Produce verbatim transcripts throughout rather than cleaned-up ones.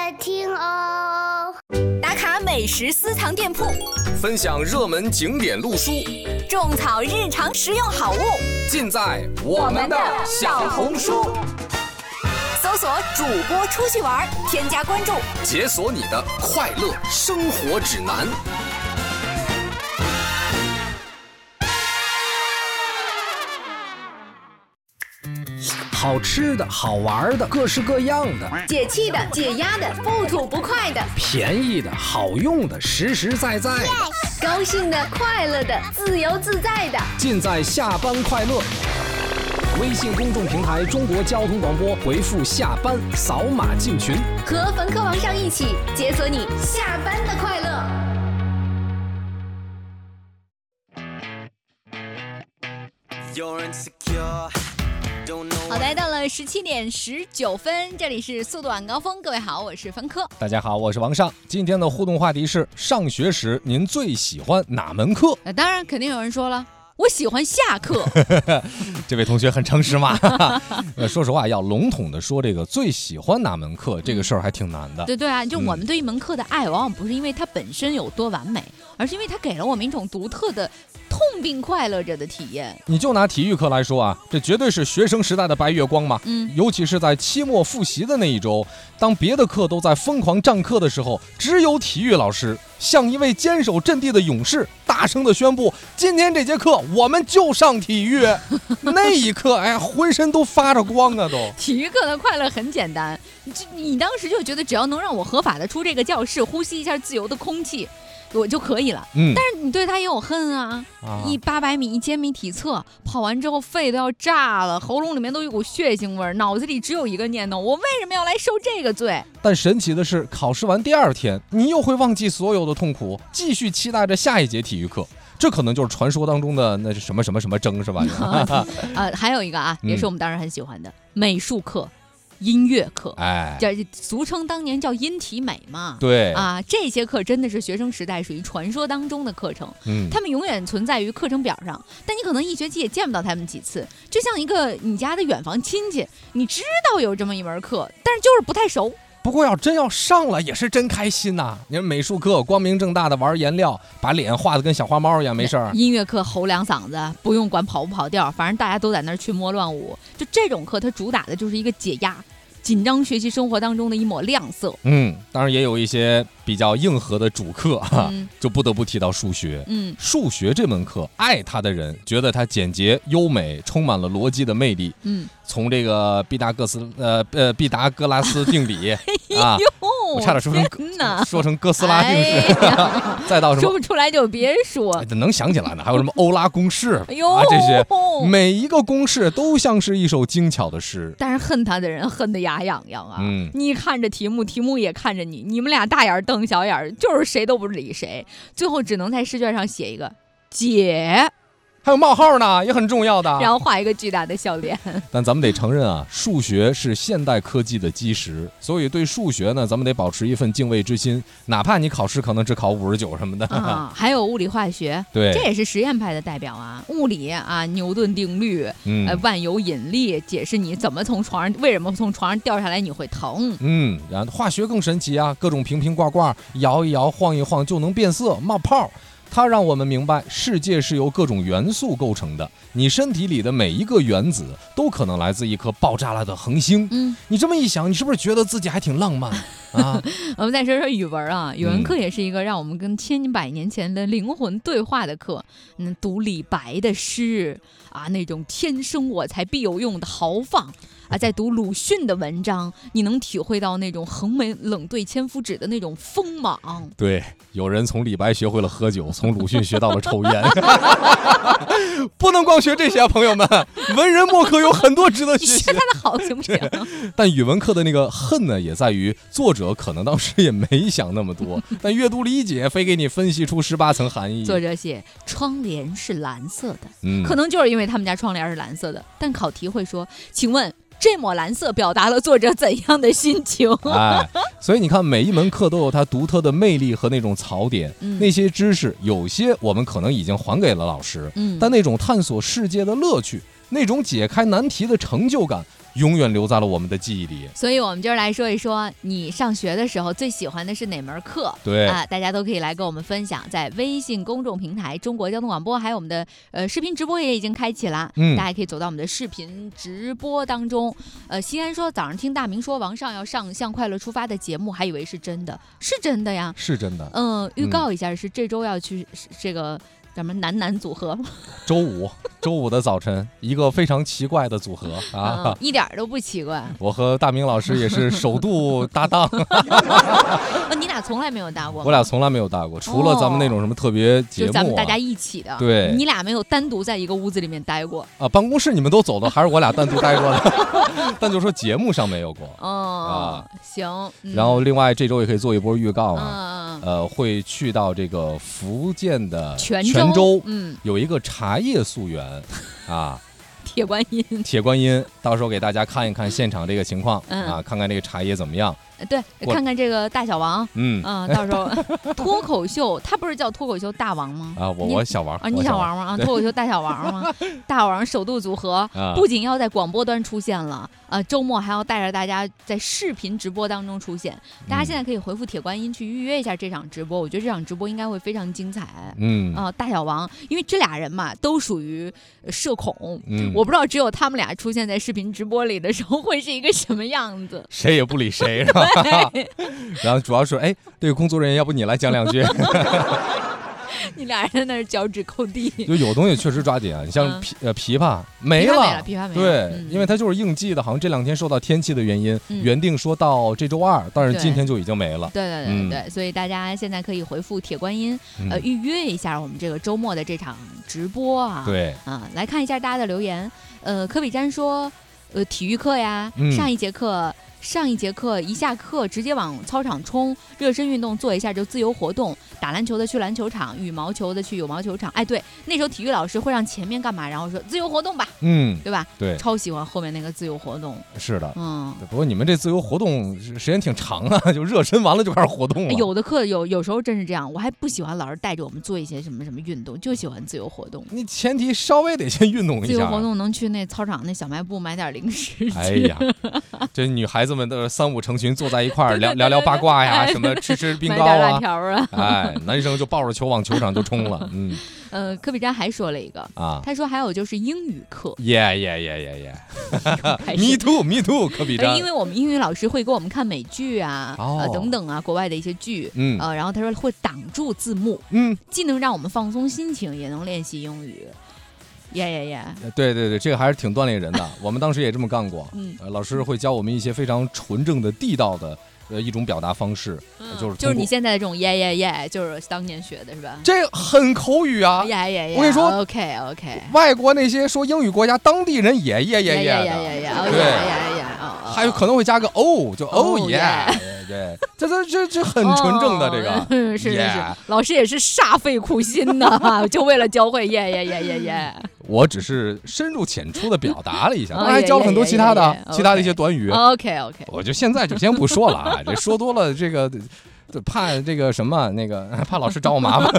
听哦。 打卡美食私藏店铺， 分享热门景点路书， 种草日常实用好物， 尽在我们的小红书。 搜索主播出去玩，添加关注， 解锁你的快乐生活指南。 好吃的好玩的各式各样的， 解气的解压的不吐不快的， 便宜的好用的实实在在的， yes! 高兴的快乐的自由自在的， 尽在下班快乐。微信公众平台中国交通广播，回复下班扫码进群， 和冯科王上一起解锁你下班的快乐。 好，来到了十七点十九分，这里是速度晚高峰。各位好，我是冯科。 大家好，我是王尚。今天的互动话题是：上学时您最喜欢哪门课？ 那当然，肯定有人说了，我喜欢下课。 这位同学很诚实嘛。呃，说实话，要笼统的说这个最喜欢哪门课，这个事儿还挺难的。 对对啊，就我们对一门课的爱，往往不是因为它本身有多完美，而是因为它给了我们一种独特的痛并快乐着的体验。 你就拿体育课来说啊，这绝对是学生时代的白月光嘛。 嗯， 尤其是在期末复习的那一周，当别的课都在疯狂占课的时候，只有体育老师像一位坚守阵地的勇士，大声的宣布：今天这节课我们就上体育。那一刻，哎呀，浑身都发着光啊！都体育课的快乐很简单，你你当时就觉得只要能让我合法的出这个教室，呼吸一下自由的空气，我就可以了。 嗯， 但是你对他也有恨啊！啊一八百米、一千米体测跑完之后，肺都要炸了，喉咙里面都有股血腥味，脑子里只有一个念头：我为什么要来受这个罪？ 但神奇的是，考试完第二天，你又会忘记所有的痛苦，继续期待着下一节体育课。这可能就是传说当中的那是什么什么什么蒸是吧？ 呃，还有一个啊，也是我们当时很喜欢的、嗯、美术课。音乐课， 哎， 叫俗称当年叫音体美嘛。 对啊，这些课真的是学生时代属于传说当中的课程， 嗯， 他们永远存在于课程表上，但你可能一学期也见不到他们几次，就像一个你家的远房亲戚，你知道有这么一门课，但是就是不太熟。 不过要真要上了，也是真开心呐、啊！你说美术课光明正大的玩颜料，把脸画得跟小花猫一样，没事儿。 音乐课吼两嗓子，不用管跑不跑调，反正大家都在那儿群魔乱舞。就这种课，它主打的就是一个解压。紧张学习生活当中的一抹亮色。 嗯，当然也有一些比较硬核的主课哈、嗯，就不得不提到数学。 嗯， 数学这门课，爱它的人觉得它简洁优美，充满了逻辑的魅力。 嗯， 从这个毕达哥斯呃呃毕达哥拉斯定理啊，我差点说成说成哥斯拉定式，哎、再到什么说不出来就别说， 哎、能想起来呢。还有什么欧拉公式， 哎呦、 啊，这些每一个公式都像是一首精巧的诗。 但是恨他的人恨得牙痒痒啊！ 嗯， 你看着题目，题目也看着你，你们俩大眼瞪小眼，就是谁都不理谁，最后只能在试卷上写一个解。 还有冒号呢，也很重要的， 然后画一个巨大的笑脸。 但咱们得承认啊，数学是现代科技的基石，所以对数学呢，咱们得保持一份敬畏之心，哪怕你考试可能只考五十九什么的。 啊，还有物理化学， 对， 这也是实验派的代表啊。物理啊，牛顿定律， 嗯， 呃，万有引力，解释你怎么从床上，为什么从床上掉下来你会疼。 嗯，然后化学更神奇啊，各种瓶瓶罐罐，摇一摇，晃一晃就能变色冒泡。它让我们明白，世界是由各种元素构成的。你身体里的每一个原子都可能来自一颗爆炸了的恒星。 嗯， 你这么一想，你是不是觉得自己还挺浪漫啊？ 我们再说说语文啊，语文课也是一个让我们跟千百年前的灵魂对话的课。嗯，读李白的诗啊，那种天生我材必有用的豪放。啊，在读鲁迅的文章，你能体会到那种横眉冷对千夫指的那种锋芒。 对，有人从李白学会了喝酒，从鲁迅学到了抽烟。不能光学这些啊，朋友们，文人墨客有很多值得学习。 学他的好行不行？ 但语文课的那个恨呢，也在于作者可能当时也没想那么多，但阅读理解非给你分析出十八层含义。 作者写窗帘是蓝色的， 嗯， 可能就是因为他们家窗帘是蓝色的，但考题会说，请问这抹蓝色表达了作者怎样的心情？ 哎，所以你看，每一门课都有它独特的魅力和那种槽点。 嗯、 那些知识，有些我们可能已经还给了老师， 嗯， 但那种探索世界的乐趣，那种解开难题的成就感， 永远留在了我们的记忆里。 所以我们今儿来说一说，你上学的时候最喜欢的是哪门课？ 对啊，大家都可以来跟我们分享，在微信公众平台中国交通广播，还有我们的呃视频直播也已经开启了， 嗯， 大家可以走到我们的视频直播当中。呃，西安说早上听大明说王上要上向快乐出发的节目，还以为是真的，是真的呀， 是真的。 嗯，预告一下，是这周要去这个咱们男男组合， 周五，周五的早晨，一个非常奇怪的组合啊， 嗯、一点都不奇怪。 我和大明老师也是首度搭档， 呃，你俩从来没有搭过吗？ 我俩从来没有搭过，除了咱们那种什么特别节目、啊， 就咱们大家一起的。 对， 你俩没有单独在一个屋子里面待过啊？办公室你们都走的，还是我俩单独待过的？但就说节目上没有过。 哦，啊、行、嗯。 然后另外这周也可以做一波预告啊。 嗯呃，会去到这个福建的泉州，泉州嗯， 有一个茶叶溯源啊， 铁观音， 铁观音，到时候给大家看一看现场这个情况、嗯、啊，看看这个茶叶怎么样。 对，看看这个大小王， 嗯啊，到时候脱口秀，他不是叫脱口秀大王吗？ 啊，我我小王啊，你小王吗？啊，脱口秀大小王吗？大王首度组合， 啊、 不仅要在广播端出现了，呃，周末还要带着大家在视频直播当中出现。大家现在可以回复铁观音去预约一下这场直播，我觉得这场直播应该会非常精彩。 嗯， 啊、呃，大小王，因为这俩人嘛都属于社恐， 嗯， 我不知道只有他们俩出现在视频直播里的时候会是一个什么样子， 谁也不理谁，是吧？然后主要是，哎，这个工作人员，要不你来讲两句？ 你俩人在那儿脚趾抠地。 就有东西确实抓紧啊，你像琵呃琵琶没了， 了， 琵琶没了，琵琶没了。 对、 嗯， 因为它就是应季的，好像这两天受到天气的原因， 嗯、 原定说到这周二，但是今天就已经没了。 对对对对对、嗯，所以大家现在可以回复铁观音， 嗯、 呃，预约一下我们这个周末的这场直播啊。 对啊，来看一下大家的留言。呃，科比詹说，呃，体育课呀， 嗯、 上一节课。上一节课一下课直接往操场冲，热身运动做一下就自由活动，打篮球的去篮球场，羽毛球的去羽毛球场。哎，对，那时候体育老师会让前面干嘛，然后说自由活动吧， 嗯， 对吧？ 对， 超喜欢后面那个自由活动。 是的， 嗯。 不过你们这自由活动时间挺长啊，就热身完了就开始活动了。 有的课有有时候真是这样，我还不喜欢老师带着我们做一些什么什么运动，就喜欢自由活动。 你前提稍微得先运动一下。 自由活动能去那操场那小卖部买点零食。 哎呀，这女孩子们的三五成群坐在一块儿聊聊聊八卦呀，什么吃吃冰糕啊， 买点辣条啊。 哎，男生就抱着球往球场就冲了。嗯， 呃，科比詹还说了一个啊， 他说还有就是英语课。 耶耶耶耶耶 ！Me too, me too， 科比詹。 因为我们英语老师会给我们看美剧啊， 哦、 呃等等啊，国外的一些剧， 嗯， 呃，然后他说会挡住字幕， 嗯， 既能让我们放松心情，也能练习英语。耶耶耶！ 对对对，这个还是挺锻炼人的。我们当时也这么干过。 嗯、 呃，老师会教我们一些非常纯正的、地道的呃一种表达方式， 嗯、 就是就是你现在的这种耶耶耶，就是当年学的是吧？ 这很口语啊！ 耶耶耶！ 我跟你说 ，OK OK。 外国那些说英语国家，当地人也耶耶耶的， 耶耶耶耶， 对耶耶哦， 还有可能会加个哦，就哦耶，对，这这这这很纯正的这个， 是是是，老师也是煞费苦心的，就为了教会耶耶耶耶耶。 我只是深入浅出的表达了一下，当然还教了很多其他的其他的一些短语。 OK OK， 我就现在就先不说了啊，这说多了这个。怕这个什么那个怕老师找我麻烦。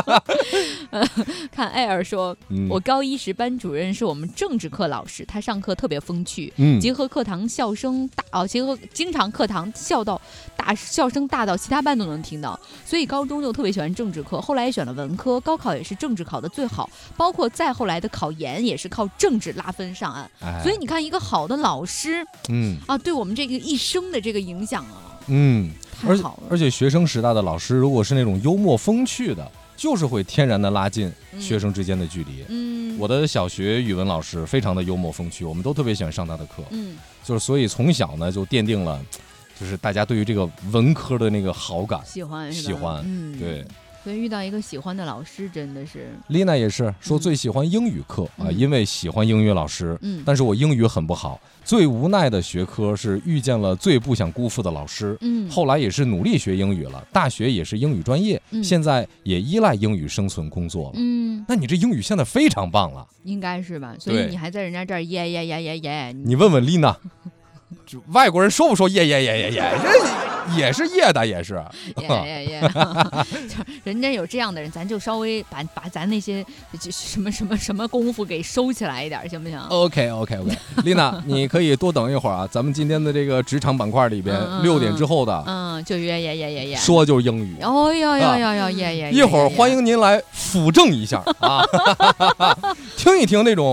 看艾尔说、 嗯、 我高一时班主任是我们政治课老师，他上课特别风趣、 嗯、 结合课堂笑声大哦，结合经常课堂笑到大笑声大到其他班都能听到，所以高中就特别喜欢政治课，后来也选了文科，高考也是政治考的最好，包括再后来的考研也是靠政治拉分上岸、 哎、 所以你看一个好的老师嗯啊，对我们这个一生的这个影响啊嗯太好了。 而且学生时代的老师如果是那种幽默风趣的，就是会天然的拉近学生之间的距离。 嗯， 我的小学语文老师非常的幽默风趣，我们都特别喜欢上他的课。 嗯， 就是所以从小呢就奠定了，就是大家对于这个文科的那个好感， 喜欢喜欢， 嗯， 对。 所以遇到一个喜欢的老师真的是。 丽娜也是说最喜欢英语课、 嗯、 啊，因为喜欢英语老师、 嗯， 但是我英语很不好，最无奈的学科是遇见了最不想辜负的老师， 嗯， 后来也是努力学英语了，大学也是英语专业、 嗯、现在也依赖英语生存工作了， 嗯， 那你这英语现在非常棒了， 应该是吧？所以你还在人家这儿耶耶耶耶耶， 你问问丽娜，就外国人说不说耶耶耶耶耶？ 也是夜的，也是。 耶耶耶！就人家有这样的人，咱就稍微把把咱那些什么什么什么功夫给收起来一点，行不行 ？OK OK OK， 丽娜，你可以多等一会儿啊。咱们今天的这个职场板块里边，六、嗯、点之后的， 嗯，就耶耶耶耶耶， 说就是英语。 哦哟哟哟哟耶耶！ 一会儿欢迎您来辅正一下啊，听一听那种。